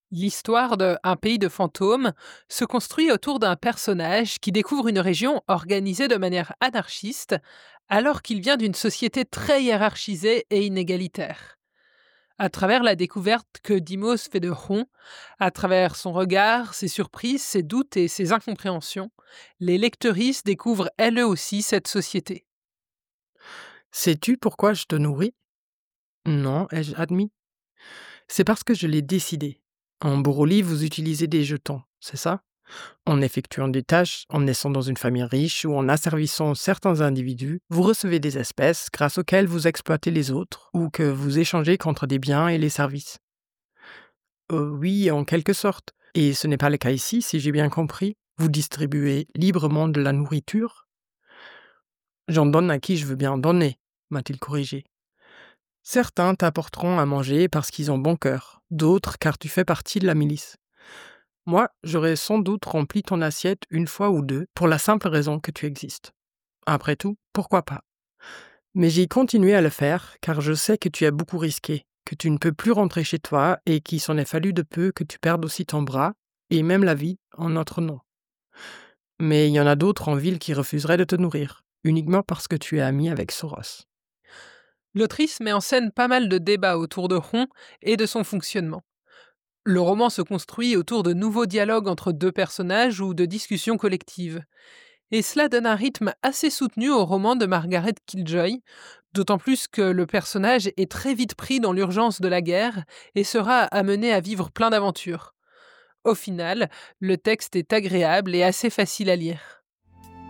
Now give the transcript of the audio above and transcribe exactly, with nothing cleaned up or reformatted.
L'histoire de Un pays de fantômes se construit autour d'un personnage qui découvre une région organisée de manière anarchiste alors qu'il vient d'une société très hiérarchisée et inégalitaire. À travers la découverte que Dimos fait de Hon, à travers son regard, ses surprises, ses doutes et ses incompréhensions, les lectrices découvrent elles aussi cette société. Sais-tu pourquoi je te nourris? Non, ai-je admis. C'est parce que je l'ai décidé. En Boroli, vous utilisez des jetons, c'est ça? En effectuant des tâches, en naissant dans une famille riche ou en asservissant certains individus, vous recevez des espèces grâce auxquelles vous exploitez les autres ou que vous échangez contre des biens et les services. Euh, oui, en quelque sorte. Et ce n'est pas le cas ici, si j'ai bien compris. Vous distribuez librement de la nourriture. J'en donne à qui je veux bien en donner, m'a-t-il corrigé. Certains t'apporteront à manger parce qu'ils ont bon cœur, d'autres car tu fais partie de la milice. Moi, j'aurais sans doute rempli ton assiette une fois ou deux pour la simple raison que tu existes. Après tout, pourquoi pas? Mais j'ai continué à le faire car je sais que tu as beaucoup risqué, que tu ne peux plus rentrer chez toi et qu'il s'en est fallu de peu que tu perdes aussi ton bras et même la vie en notre nom. Mais il y en a d'autres en ville qui refuseraient de te nourrir, uniquement parce que tu es ami avec Soros. L'autrice met en scène pas mal de débats autour de Hon et de son fonctionnement. Le roman se construit autour de nouveaux dialogues entre deux personnages ou de discussions collectives. Et cela donne un rythme assez soutenu au roman de Margaret Killjoy, d'autant plus que le personnage est très vite pris dans l'urgence de la guerre et sera amené à vivre plein d'aventures. Au final, le texte est agréable et assez facile à lire.